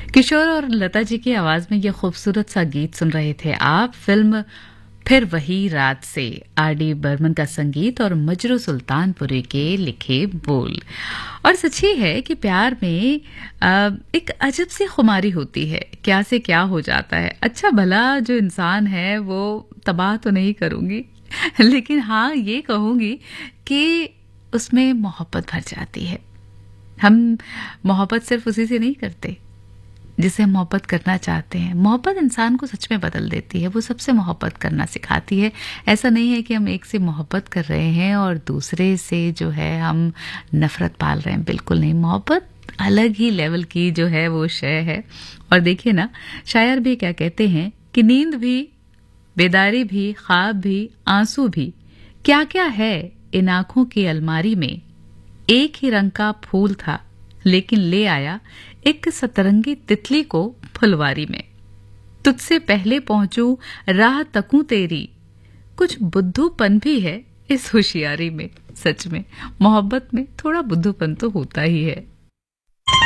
किशोर और लता जी की आवाज में ये खूबसूरत सा गीत सुन रहे थे आप। फिल्म फिर वही रात से आर.डी. बर्मन का संगीत और मजरू सुल्तानपुरी के लिखे बोल। और सच ही है कि प्यार में एक अजब सी खुमारी होती है, क्या से क्या हो जाता है। अच्छा भला जो इंसान है वो तबाह तो नहीं करूंगी लेकिन हाँ ये कहूंगी कि उसमें मोहब्बत भर जाती है। हम मोहब्बत सिर्फ उसी से नहीं करते जिसे हम मोहब्बत करना चाहते हैं। मोहब्बत इंसान को सच में बदल देती है, वो सबसे मोहब्बत करना सिखाती है। ऐसा नहीं है कि हम एक से मोहब्बत कर रहे हैं और दूसरे से जो है हम नफरत पाल रहे हैं, बिल्कुल नहीं। मोहब्बत अलग ही लेवल की जो है वो शय है। और देखिए ना, शायर भी क्या कहते हैं कि नींद भी, बेदारी भी, ख्वाब भी, आंसू भी, क्या क्या है इन आंखों की अलमारी में। एक ही रंग का फूल था लेकिन ले आया एक सतरंगी तितली को फुलवारी में। तुझसे पहले पहुंचूं राह तकूं तेरी, कुछ बुद्धूपन भी है इस होशियारी में। सच में मोहब्बत में थोड़ा बुद्धूपन तो होता ही है।